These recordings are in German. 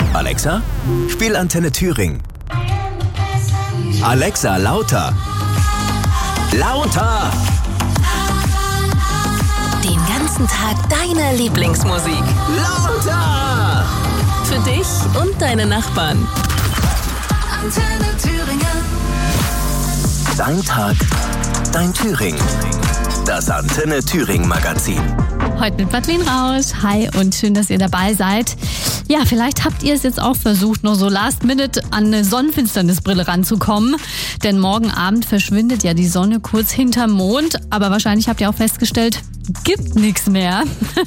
Alexa, spiel Antenne Thüringen. Alexa, lauter. Lauter! Den ganzen Tag deine Lieblingsmusik. Lauter! Für dich und deine Nachbarn. Antenne Thüringen. Dein Tag, dein Thüringen. Das Antenne Thüringen Magazin. Heute mit Madeleine Rausch. Hi und schön, dass ihr dabei seid. Ja, vielleicht habt ihr es jetzt auch versucht, noch so last minute an eine Sonnenfinsternisbrille ranzukommen. Denn morgen Abend verschwindet ja die Sonne kurz hinterm Mond. Aber wahrscheinlich habt ihr auch festgestellt, gibt nichts mehr.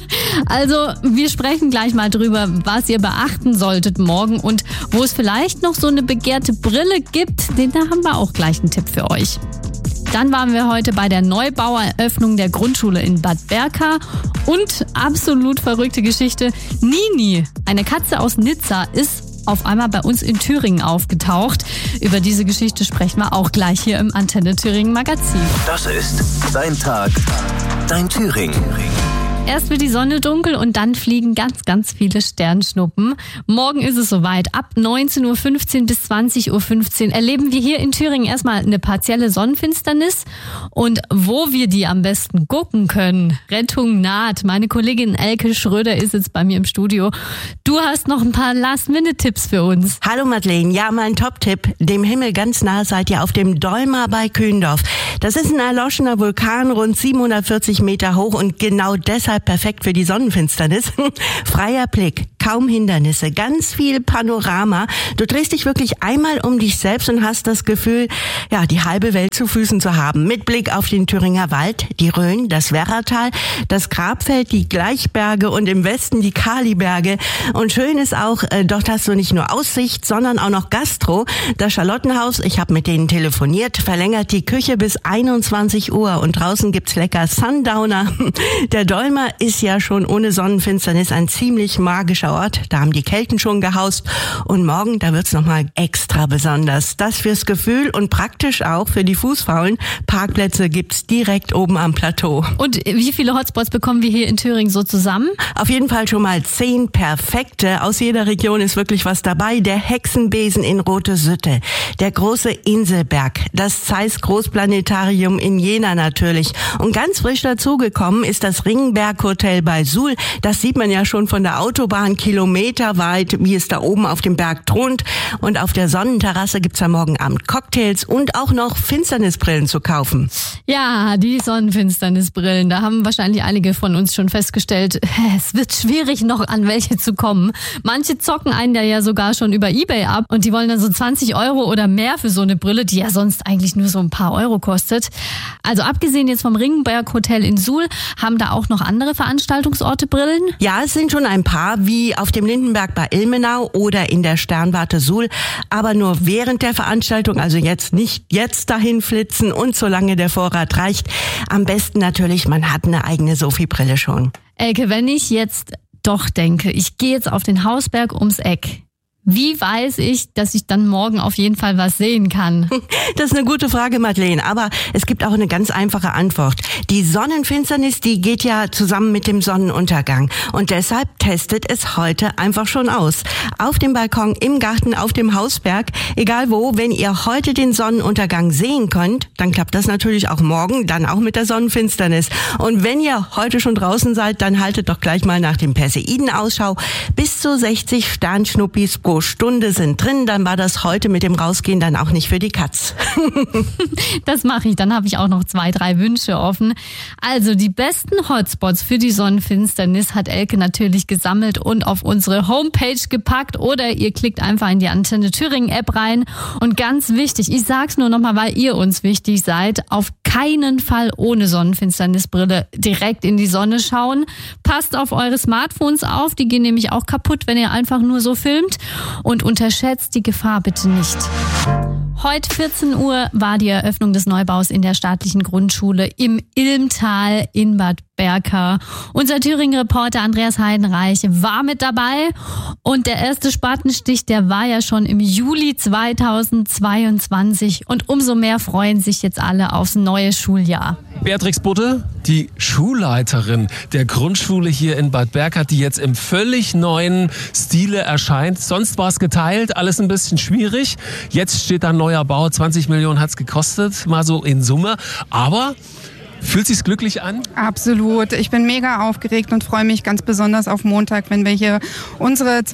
Also wir sprechen gleich mal drüber, was ihr beachten solltet morgen und wo es vielleicht noch so eine begehrte Brille gibt. Da haben wir auch gleich einen Tipp für euch. Dann waren wir heute bei der Neubaueröffnung der Grundschule in Bad Berka und absolut verrückte Geschichte. Nini, eine Katze aus Nizza, ist auf einmal bei uns in Thüringen aufgetaucht. Über diese Geschichte sprechen wir auch gleich hier im Antenne Thüringen Magazin. Das ist dein Tag, dein Thüringen. Erst wird die Sonne dunkel und dann fliegen ganz, ganz viele Sternschnuppen. Morgen ist es soweit. Ab 19.15 Uhr bis 20.15 Uhr erleben wir hier in Thüringen erstmal eine partielle Sonnenfinsternis. Und wo wir die am besten gucken können, Rettung naht. Meine Kollegin Elke Schröder ist jetzt bei mir im Studio. Du hast noch ein paar Last-Minute-Tipps für uns. Hallo Madeleine, ja, mein Top-Tipp. Dem Himmel ganz nah seid ihr auf dem Dolma bei Kühndorf. Das ist ein erloschener Vulkan, rund 740 Meter hoch und genau deshalb perfekt für die Sonnenfinsternis. Freier Blick, kaum Hindernisse, ganz viel Panorama. Du drehst dich wirklich einmal um dich selbst und hast das Gefühl, ja, die halbe Welt zu Füßen zu haben. Mit Blick auf den Thüringer Wald, die Rhön, das Werratal, das Grabfeld, die Gleichberge und im Westen die Kaliberge. Und schön ist auch, dort hast du nicht nur Aussicht, sondern auch noch Gastro. Das Charlottenhaus, ich habe mit denen telefoniert, verlängert die Küche bis 21 Uhr und draußen gibt's lecker Sundowner. Der Dolma ist ja schon ohne Sonnenfinsternis ein ziemlich magischer Ort. Da haben die Kelten schon gehaust. Und morgen, da wird's nochmal extra besonders. Das fürs Gefühl und praktisch auch für die Fußfaulen. Parkplätze gibt's direkt oben am Plateau. Und wie viele Hotspots bekommen wir hier in Thüringen so zusammen? Auf jeden Fall schon mal 10 perfekte. Aus jeder Region ist wirklich was dabei. Der Hexenbesen in Rote Sütte, der große Inselberg, das Zeiss Großplanetarium in Jena natürlich. Und ganz frisch dazugekommen ist das Ringberg Hotel bei Suhl. Das sieht man ja schon von der Autobahn kilometerweit, wie es da oben auf dem Berg thront. Und auf der Sonnenterrasse gibt's am morgen Abend Cocktails und auch noch Finsternisbrillen zu kaufen. Ja, die Sonnenfinsternisbrillen. Da haben wahrscheinlich einige von uns schon festgestellt, es wird schwierig, noch an welche zu kommen. Manche zocken einen ja sogar schon über eBay ab und die wollen dann so 20 € oder mehr für so eine Brille, die ja sonst eigentlich nur so ein paar Euro kostet. Also abgesehen jetzt vom Ringberg Hotel in Suhl, haben da auch noch andere Veranstaltungsorte Brillen? Ja, es sind schon ein paar, wie auf dem Lindenberg bei Ilmenau oder in der Sternwarte Suhl, aber nur während der Veranstaltung, also jetzt nicht jetzt dahin flitzen und solange der Vorrat reicht. Am besten natürlich, man hat eine eigene Sophie-Brille schon. Elke, wenn ich jetzt doch denke, ich gehe jetzt auf den Hausberg ums Eck, wie weiß ich, dass ich dann morgen auf jeden Fall was sehen kann? Das ist eine gute Frage, Madeleine, aber es gibt auch eine ganz einfache Antwort. Die Sonnenfinsternis, die geht ja zusammen mit dem Sonnenuntergang und deshalb testet es heute einfach schon aus. Auf dem Balkon, im Garten, auf dem Hausberg, egal wo, wenn ihr heute den Sonnenuntergang sehen könnt, dann klappt das natürlich auch morgen, dann auch mit der Sonnenfinsternis. Und wenn ihr heute schon draußen seid, dann haltet doch gleich mal nach dem Perseiden Ausschau. Bis zu 60 Sternschnuppis pro Stunde sind drin, dann war das heute mit dem Rausgehen dann auch nicht für die Katz. Das mache ich, dann habe ich auch noch 2, 3 Wünsche offen. Also die besten Hotspots für die Sonnenfinsternis hat Elke natürlich gesammelt und auf unsere Homepage gepackt oder ihr klickt einfach in die Antenne Thüringen App rein. Und ganz wichtig, ich sag's nur nochmal, weil ihr uns wichtig seid, auf keinen Fall ohne Sonnenfinsternisbrille direkt in die Sonne schauen. Passt auf eure Smartphones auf, die gehen nämlich auch kaputt, wenn ihr einfach nur so filmt. Und unterschätzt die Gefahr bitte nicht. Heute 14 Uhr war die Eröffnung des Neubaus in der staatlichen Grundschule im Ilmtal in Bad Berka. Unser Thüringen-Reporter Andreas Heidenreich war mit dabei Und der erste Spatenstich, der war ja schon im Juli 2022. Und umso mehr freuen sich jetzt alle aufs neue Schuljahr. Beatrix Budde, die Schulleiterin der Grundschule hier in Bad Berka, die jetzt im völlig neuen Stile erscheint. Sonst war es geteilt, alles ein bisschen schwierig. Jetzt steht da ein neuer Bau, 20 Millionen hat es gekostet, mal so in Summe. Aber fühlt sich's glücklich an? Absolut. Ich bin mega aufgeregt und freue mich ganz besonders auf Montag, wenn wir hier unsere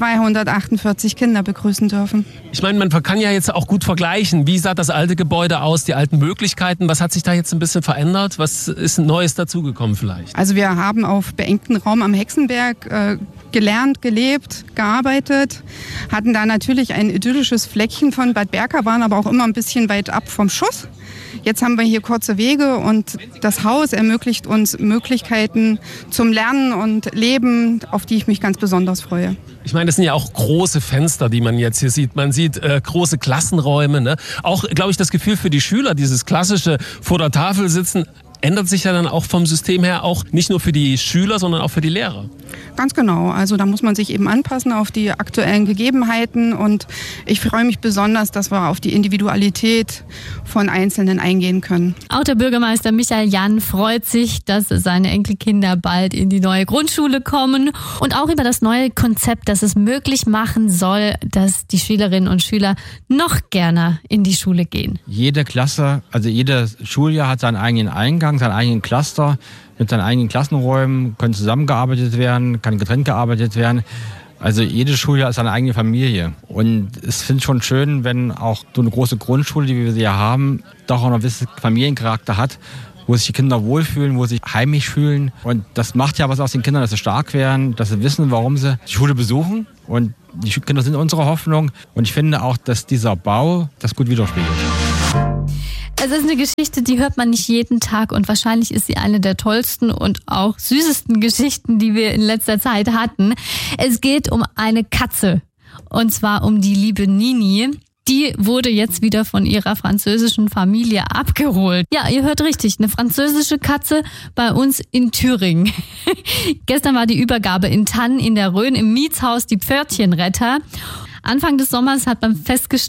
248 Kinder begrüßen dürfen. Ich meine, man kann ja jetzt auch gut vergleichen. Wie sah das alte Gebäude aus, die alten Möglichkeiten? Was hat sich da jetzt ein bisschen verändert? Was ist Neues dazugekommen vielleicht? Also wir haben auf beengten Raum am Hexenberg gelernt, gelebt, gearbeitet, hatten da natürlich ein idyllisches Fleckchen von Bad Berka, waren aber auch immer ein bisschen weit ab vom Schuss. Jetzt haben wir hier kurze Wege und das Haus ermöglicht uns Möglichkeiten zum Lernen und Leben, auf die ich mich ganz besonders freue. Ich meine, das sind ja auch große Fenster, die man jetzt hier sieht. Man sieht große Klassenräume, ne? Auch, glaube ich, das Gefühl für die Schüler, dieses klassische vor der Tafel sitzen, ändert sich ja dann auch vom System her auch nicht nur für die Schüler, sondern auch für die Lehrer. Ganz genau. Also da muss man sich eben anpassen auf die aktuellen Gegebenheiten und ich freue mich besonders, dass wir auf die Individualität von Einzelnen eingehen können. Auch der Bürgermeister Michael Jan freut sich, dass seine Enkelkinder bald in die neue Grundschule kommen und auch über das neue Konzept, das es möglich machen soll, dass die Schülerinnen und Schüler noch gerne in die Schule gehen. Jede Klasse, also jedes Schuljahr hat seinen eigenen Eingang, seinen eigenen Cluster mit seinen eigenen Klassenräumen, können zusammengearbeitet werden, kann getrennt gearbeitet werden. Also jedes Schuljahr ist eine eigene Familie. Und ich finde es schon schön, wenn auch so eine große Grundschule, wie wir sie ja haben, doch auch noch einen gewissen Familiencharakter hat, wo sich die Kinder wohlfühlen, wo sie sich heimisch fühlen. Und das macht ja was aus den Kindern, dass sie stark werden, dass sie wissen, warum sie die Schule besuchen. Und die Kinder sind unsere Hoffnung. Und ich finde auch, dass dieser Bau das gut widerspiegelt. Es ist eine Geschichte, die hört man nicht jeden Tag und wahrscheinlich ist sie eine der tollsten und auch süßesten Geschichten, die wir in letzter Zeit hatten. Es geht um eine Katze und zwar um die liebe Nini. Die wurde jetzt wieder von ihrer französischen Familie abgeholt. Ja, ihr hört richtig, eine französische Katze bei uns in Thüringen. Gestern war die Übergabe in Thann in der Rhön im Mietshaus Die Pförtchenretter. Anfang des Sommers hat man festgestellt,